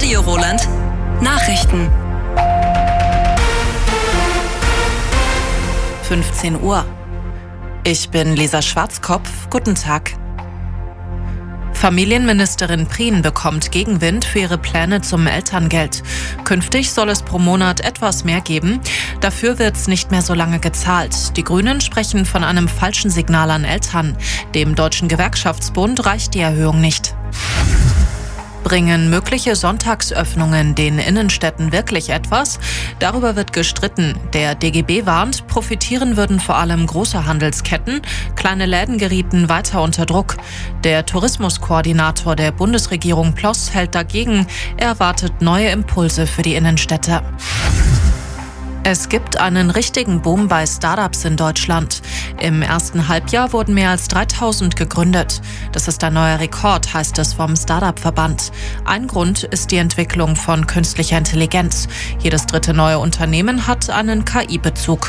Radio Roland Nachrichten. 15 Uhr. Ich bin Lisa Schwarzkopf. Guten Tag. Familienministerin Prien bekommt Gegenwind für ihre Pläne zum Elterngeld. Künftig soll es pro Monat etwas mehr geben. Dafür wird es nicht mehr so lange gezahlt. Die Grünen sprechen von einem falschen Signal an Eltern. Dem Deutschen Gewerkschaftsbund reicht die Erhöhung nicht. Bringen mögliche Sonntagsöffnungen den Innenstädten wirklich etwas? Darüber wird gestritten. Der DGB warnt, profitieren würden vor allem große Handelsketten. Kleine Läden gerieten weiter unter Druck. Der Tourismuskoordinator der Bundesregierung Ploss hält dagegen. Er erwartet neue Impulse für die Innenstädte. Es gibt einen richtigen Boom bei Startups in Deutschland. Im ersten Halbjahr wurden mehr als 3000 gegründet. Das ist ein neuer Rekord, heißt es vom Startup-Verband. Ein Grund ist die Entwicklung von künstlicher Intelligenz. Jedes dritte neue Unternehmen hat einen KI-Bezug.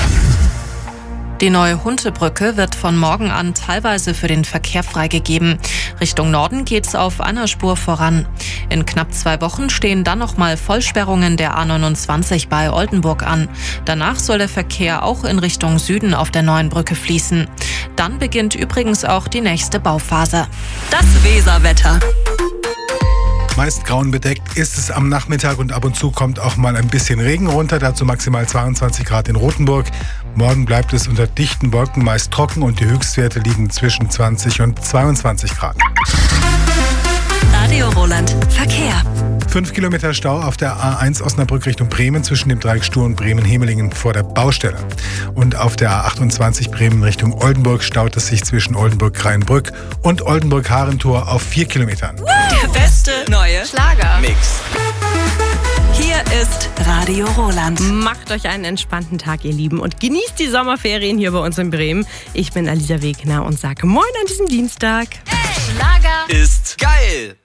Die neue Huntebrücke wird von morgen an teilweise für den Verkehr freigegeben. Richtung Norden geht's auf einer Spur voran. In knapp 2 Wochen stehen dann nochmal Vollsperrungen der A29 bei Oldenburg an. Danach soll der Verkehr auch in Richtung Süden auf der neuen Brücke fließen. Dann beginnt übrigens auch die nächste Bauphase. Das Weserwetter. Meist grauenbedeckt ist es am Nachmittag und ab und zu kommt auch mal ein bisschen Regen runter, dazu maximal 22 Grad in Rothenburg. Morgen bleibt es unter dichten Wolken meist trocken und die Höchstwerte liegen zwischen 20 und 22 Grad. Radio Roland Verkehr. 5 Kilometer Stau auf der A1 Osnabrück Richtung Bremen zwischen dem Dreieck Stur und Bremen-Hemelingen vor der Baustelle. Und auf der A28 Bremen Richtung Oldenburg staut es sich zwischen Oldenburg-Kraienbrück und Oldenburg-Harentor auf 4 Kilometern. Der beste neue Schlager-Mix. Hier ist Radio Roland. Macht euch einen entspannten Tag, ihr Lieben, und genießt die Sommerferien hier bei uns in Bremen. Ich bin Alisa Wegner und sage Moin an diesem Dienstag. Schlager ist geil.